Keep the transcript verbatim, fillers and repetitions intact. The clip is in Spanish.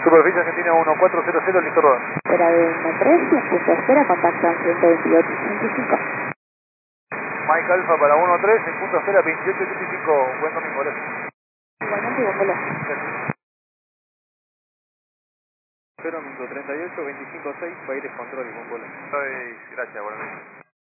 Superficie Argentina uno cuatro cero cero, listo rodar. Espera de uno tres, punto espera, contacto a ciento veintiocho ochenta y cinco. Mike Alfa para uno tres, en punto espera veintiocho ochenta y cinco. Buen domingo, gracias. Igualmente, buen vuelo. cero, minuto treinta y ocho, veinticinco seis, Baires Control y buen vuelo. Gracias, buenas noches.